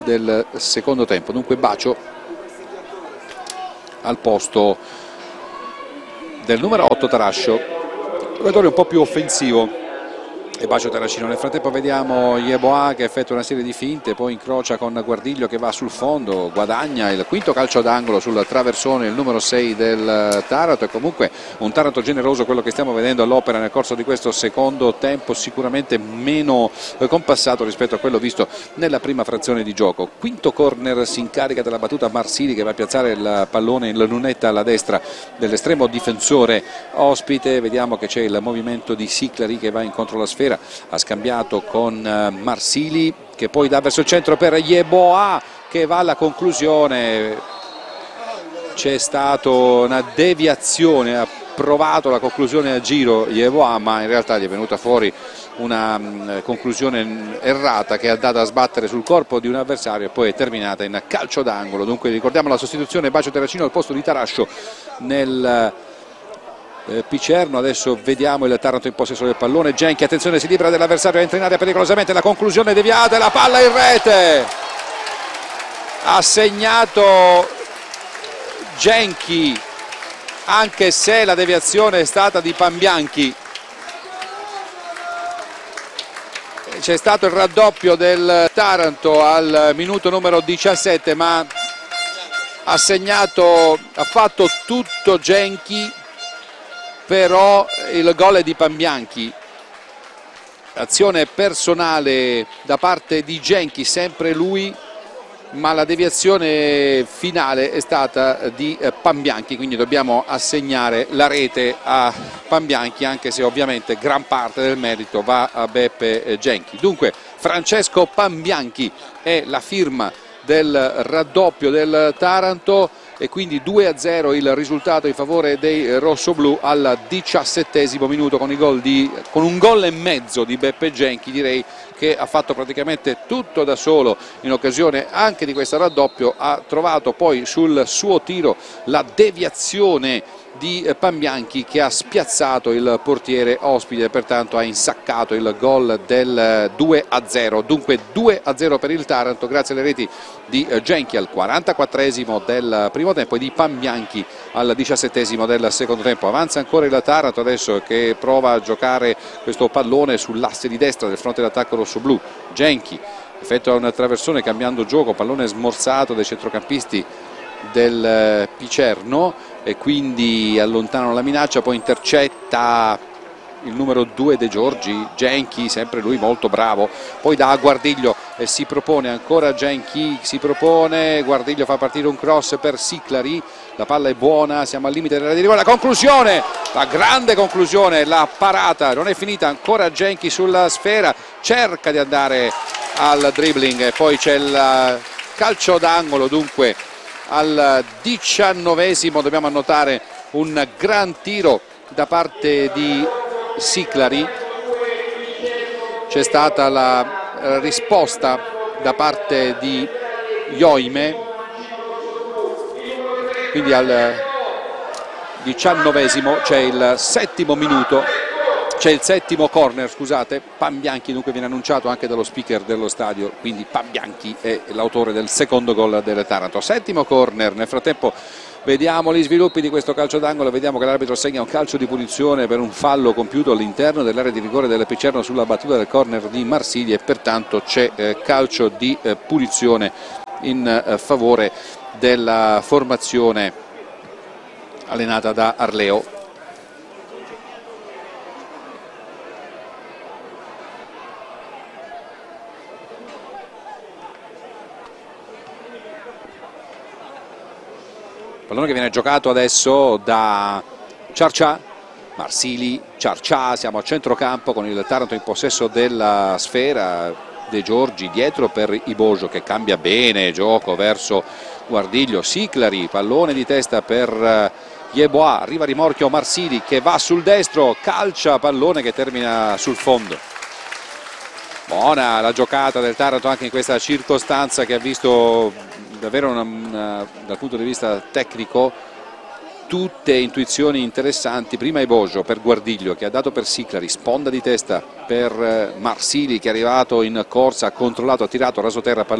del secondo tempo. Dunque Bacio al posto del numero 8 Tarascio, giocatore un po' più offensivo, e Bacio Tarascino. Nel frattempo vediamo Yeboah che effettua una serie di finte, poi incrocia con Guardiglio che va sul fondo, guadagna il quinto calcio d'angolo sul traversone, il numero 6 del Taranto. E comunque un Taranto generoso quello che stiamo vedendo all'opera nel corso di questo secondo tempo, sicuramente meno compassato rispetto a quello visto nella prima frazione di gioco. Quinto corner, si incarica della battuta Marsili che va a piazzare il pallone in lunetta alla destra dell'estremo difensore ospite. Vediamo che c'è il movimento di Siclari che va incontro alla sfera, ha scambiato con Marsili che poi dà verso il centro per Yeboah che va alla conclusione. C'è stata una deviazione, ha provato la conclusione a giro Yeboah, ma in realtà gli è venuta fuori una conclusione errata che è andata a sbattere sul corpo di un avversario e poi è terminata in calcio d'angolo. Dunque ricordiamo la sostituzione Bacio Terracino al posto di Tarascio nel Picerno. Adesso vediamo il Taranto in possesso del pallone. Genchi, attenzione, si libera dell'avversario, entra in area pericolosamente, la conclusione deviata e la palla in rete. Ha segnato Genchi, anche se la deviazione è stata di Pambianchi. C'è stato il raddoppio del Taranto al minuto numero 17, ma ha fatto tutto Genchi, però il gol è di Pambianchi. Azione personale da parte di Genchi, sempre lui, ma la deviazione finale è stata di Pambianchi, quindi dobbiamo assegnare la rete a Pambianchi, anche se ovviamente gran parte del merito va a Beppe Genchi. Dunque Francesco Pambianchi è la firma del raddoppio del Taranto e quindi 2-0 il risultato in favore dei rossoblù al 17° minuto con un gol e mezzo di Beppe Genchi, direi che ha fatto praticamente tutto da solo in occasione anche di questo raddoppio. Ha trovato poi sul suo tiro la deviazione di Pambianchi che ha spiazzato il portiere ospite, pertanto ha insaccato il gol del 2-0. Dunque 2-0 per il Taranto grazie alle reti di Genchi al 44° del primo tempo e di Pambianchi al 17° del secondo tempo. Avanza ancora il Taranto adesso che prova a giocare questo pallone sull'asse di destra del fronte d'attacco rossoblù. Genchi effettua un traversone cambiando gioco, pallone smorzato dai centrocampisti del Picerno e quindi allontanano la minaccia, poi intercetta il numero 2 De Giorgi, Genchi, sempre lui molto bravo, poi da Guardiglio e si propone ancora Genchi, Guardiglio fa partire un cross per Siclari, la palla è buona, siamo al limite della di rigore, la conclusione, la grande conclusione, la parata, non è finita ancora Genchi sulla sfera, cerca di andare al dribbling e poi c'è il calcio d'angolo. Dunque al 19° dobbiamo annotare un gran tiro da parte di Siclari, c'è stata la risposta da parte di Ioime, quindi al 19° c'è il 7° minuto, c'è il 7° corner, scusate, Pambianchi dunque viene annunciato anche dallo speaker dello stadio, quindi Pambianchi è l'autore del secondo gol del Taranto. 7° corner, nel frattempo vediamo gli sviluppi di questo calcio d'angolo, vediamo che l'arbitro segna un calcio di punizione per un fallo compiuto all'interno dell'area di rigore del Picerno sulla battuta del corner di Marsili e pertanto c'è calcio di punizione in favore della formazione allenata da Arleo. Pallone che viene giocato adesso da Ciarcià, Marsili, Ciarcià, siamo a centrocampo con il Taranto in possesso della sfera, De Giorgi dietro per Ibojo che cambia bene gioco verso Guardiglio, Siclari, pallone di testa per Yeboah, arriva a rimorchio Marsili che va sul destro, calcia pallone che termina sul fondo. Buona la giocata del Taranto anche in questa circostanza che ha visto davvero dal punto di vista tecnico tutte intuizioni interessanti. Prima Ibojo per Guardiglio che ha dato per Siclari, sponda di testa per Marsili che è arrivato in corsa, ha controllato, ha tirato, raso terra,